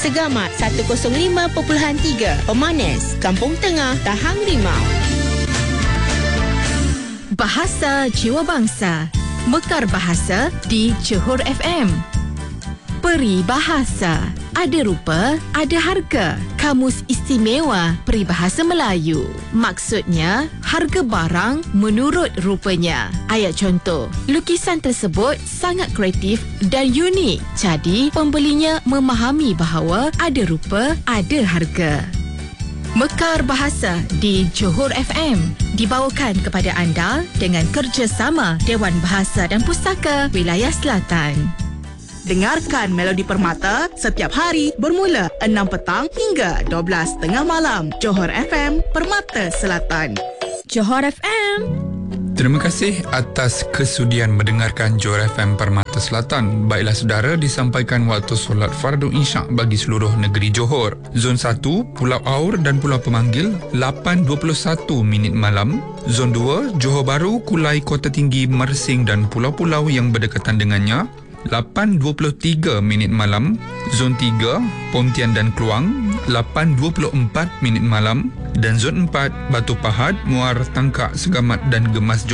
Segamat 105.3, Pemanas, Kampung Tengah, Tahang Rimau. Bahasa Jiwa Bangsa, Mekar Bahasa di Johor FM. Peribahasa, ada rupa, ada harga. Kamus Istimewa Peribahasa Melayu. Maksudnya, harga barang menurut rupanya. Ayat contoh, lukisan tersebut sangat kreatif dan unik. Jadi, pembelinya memahami bahawa ada rupa, ada harga. Mekar Bahasa di Johor FM dibawakan kepada anda dengan kerjasama Dewan Bahasa dan Pustaka Wilayah Selatan. Dengarkan Melodi Permata setiap hari bermula 6 petang hingga 12:30 malam. Johor FM, Permata Selatan. Johor FM. Terima kasih atas kesudian mendengarkan Johor FM Permata Selatan. Baiklah saudara, disampaikan waktu solat fardu Isyak bagi seluruh negeri Johor. Zon 1, Pulau Aur dan Pulau Pemanggil, 8.21 minit malam. Zon 2, Johor Bahru, Kulai, Kota Tinggi, Mersing dan pulau-pulau yang berdekatan dengannya, 8.23 minit malam. Zon 3, Pontian dan Kluang, 8.24 minit malam. Dan Zon 4, Batu Pahat, Muar, Tangkak, Segamat dan Gemas